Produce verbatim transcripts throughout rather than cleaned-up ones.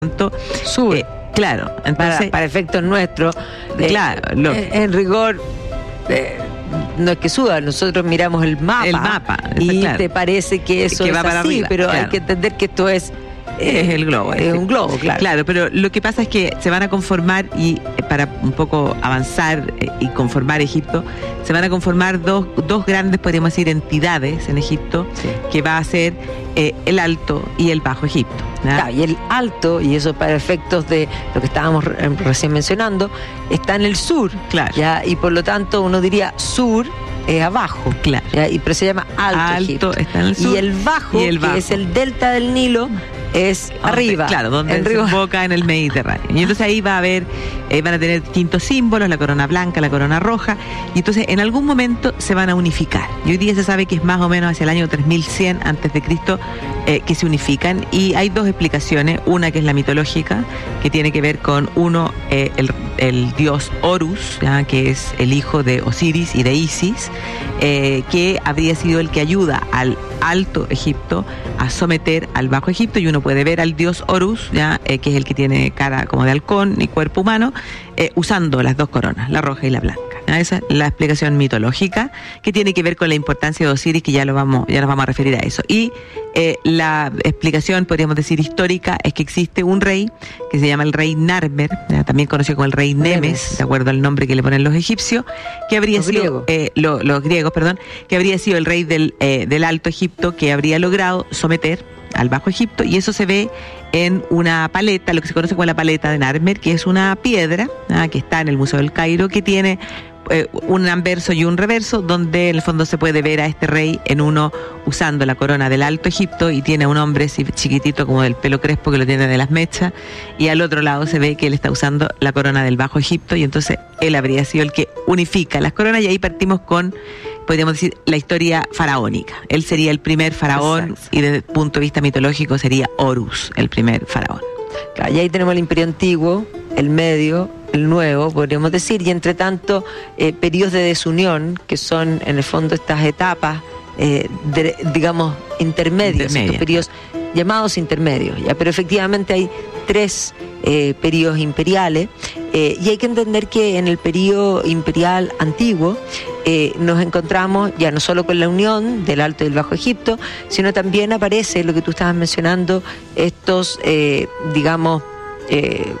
Sur. Eh, claro, entonces, para, para efectos nuestros, eh, claro, lo, en, en rigor, eh, no es que suba, nosotros miramos el mapa, el mapa y claro. te parece que eso que es va para así, arriba, pero claro. hay que entender que esto es es el globo. Es un globo, claro. Claro, pero lo que pasa es que se van a conformar, y para un poco avanzar y conformar Egipto, se van a conformar dos, dos grandes, podríamos decir, entidades en Egipto, sí. que va a ser eh, el Alto y el Bajo Egipto. Claro, y el Alto, y eso para efectos de lo que estábamos recién mencionando, está en el sur. Claro. ¿Ya? Y por lo tanto uno diría sur es abajo. Claro. ¿Ya? Y pero se llama Alto, Alto Egipto. Está en el sur. Y el Bajo, y el bajo. que es el delta del Nilo, es arriba. Claro, donde en desemboca en el Mediterráneo. Y entonces ahí va a haber, eh, van a tener distintos símbolos, la corona blanca, la corona roja, y entonces en algún momento se van a unificar. Y hoy día se sabe que es más o menos hacia el año tres mil cien antes de Cristo eh, que se unifican, y hay dos explicaciones, una que es la mitológica, que tiene que ver con uno, eh, el, el dios Horus, ¿ya? Que es el hijo de Osiris y de Isis, eh, que habría sido el que ayuda al Alto Egipto a someter al Bajo Egipto, y uno puede ver al dios Horus, ¿ya? Eh, que es el que tiene cara como de halcón y cuerpo humano, eh, usando las dos coronas, la roja y la blanca. ¿Ya? Esa es la explicación mitológica, que tiene que ver con la importancia de Osiris, que ya lo vamos, ya nos vamos a referir a eso. Y eh, la explicación, podríamos decir, histórica, es que existe un rey que se llama el rey Narmer, ¿ya? También conocido como el rey Nemes, Nemes, de acuerdo al nombre que le ponen los egipcios, que habría los sido griegos. Eh, lo, los griegos, perdón, que habría sido el rey del, eh, del Alto Egipto, que habría logrado someter al Bajo Egipto, y eso se ve en una paleta, lo que se conoce como la paleta de Narmer, que es una piedra, ¿ah? que está en el Museo del Cairo, que tiene eh, un anverso y un reverso, donde en el fondo se puede ver a este rey en uno usando la corona del Alto Egipto, y tiene a un hombre chiquitito como del pelo crespo que lo tiene de las mechas, y al otro lado se ve que él está usando la corona del Bajo Egipto, y entonces él habría sido el que unifica las coronas, y ahí partimos con, podríamos decir, la historia faraónica. Él sería el primer faraón. Exacto. Y desde el punto de vista mitológico sería Horus, el primer faraón. Claro, y ahí tenemos el Imperio Antiguo, el Medio, el Nuevo, podríamos decir, y entre tanto eh, periodos de desunión, que son en el fondo estas etapas, eh, de, digamos, intermedios, estos periodos llamados intermedios, ya, pero efectivamente hay tres eh, periodos imperiales, eh, y hay que entender que en el periodo imperial antiguo eh, nos encontramos ya no solo con la unión del Alto y del Bajo Egipto, sino también aparece lo que tú estabas mencionando, estos, eh, digamos, eh,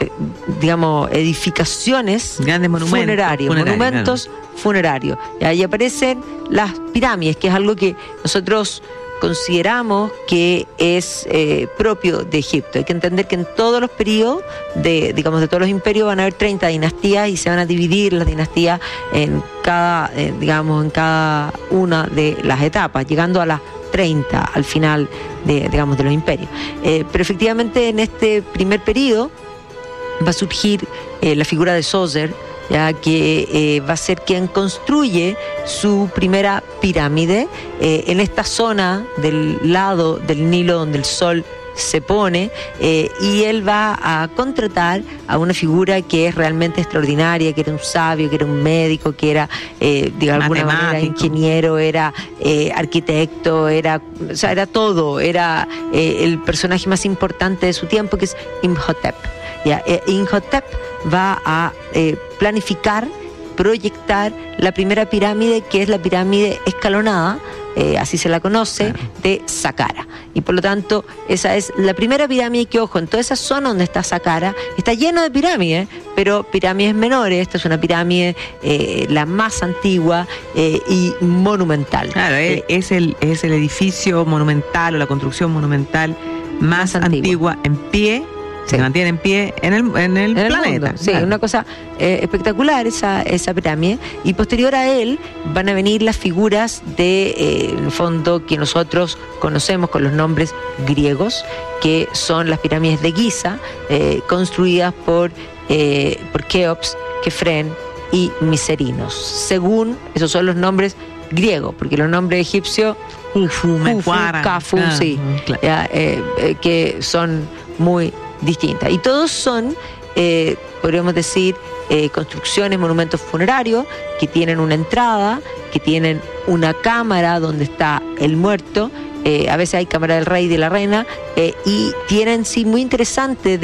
digamos, edificaciones grandes monumentos funerarios, funerarios monumentos claro. funerarios. Y ahí aparecen las pirámides, que es algo que nosotros consideramos que es eh, propio de Egipto. Hay que entender que en todos los periodos de, digamos, de todos los imperios van a haber treinta dinastías, y se van a dividir las dinastías en cada, eh, digamos, en cada una de las etapas, llegando a las treinta al final de, digamos, de los imperios. Eh, pero efectivamente en este primer periodo va a surgir eh, la figura de Sócer, ya que eh, va a ser quien construye su primera pirámide eh, en esta zona del lado del Nilo donde el sol se pone, eh, y él va a contratar a una figura que es realmente extraordinaria, que era un sabio, que era un médico, que era eh, de alguna manera ingeniero, era eh, arquitecto, era, o sea, era todo, era eh, el personaje más importante de su tiempo, que es Imhotep. Ya, eh, Imhotep va a eh, planificar, proyectar la primera pirámide, que es la pirámide escalonada, eh, así se la conoce, claro. de Saqqara. Y por lo tanto, esa es la primera pirámide que, ojo, en toda esa zona donde está Saqqara, está lleno de pirámides, pero pirámides menores. Esta es una pirámide eh, la más antigua eh, y monumental. Claro, eh, es, el, es el edificio monumental o la construcción monumental más, más antigua. antigua en pie. Se sí. mantiene en pie en el, en el, en el planeta. Mundo. Sí, claro. Una cosa eh, espectacular esa, esa pirámide. Y posterior a él van a venir las figuras de, eh, en el fondo, que nosotros conocemos con los nombres griegos, que son las pirámides de Giza, eh, construidas por, eh, por Keops, Kefren y Miserinos. Según, esos son los nombres griegos, porque los nombres egipcios, Khufu, Menkaura, Khafu, ah, sí, claro. ya, eh, eh, que son muy distintas. Y todos son, eh, podríamos decir, eh, construcciones, monumentos funerarios que tienen una entrada, que tienen una cámara donde está el muerto, eh, a veces hay cámara del rey y de la reina, eh, y tienen, sí, muy interesante